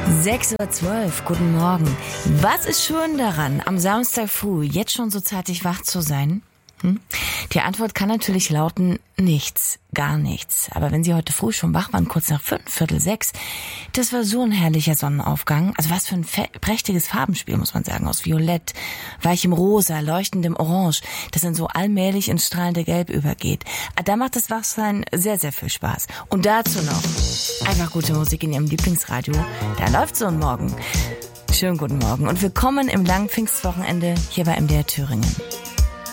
6:12 Uhr, guten Morgen. Was ist schön daran, am Samstag früh jetzt schon so zeitig wach zu sein? Die Antwort kann natürlich lauten, nichts, gar nichts. Aber wenn Sie heute früh schon wach waren, kurz nach 5, 5:45, das war so ein herrlicher Sonnenaufgang. Also was für ein prächtiges Farbenspiel, muss man sagen, aus Violett, weichem Rosa, leuchtendem Orange, das dann so allmählich ins strahlende Gelb übergeht. Da macht das Wachsein sehr, sehr viel Spaß. Und dazu noch einfach gute Musik in Ihrem Lieblingsradio. Da läuft so ein Morgen. Schönen guten Morgen und willkommen im langen Pfingstwochenende hier bei MDR Thüringen.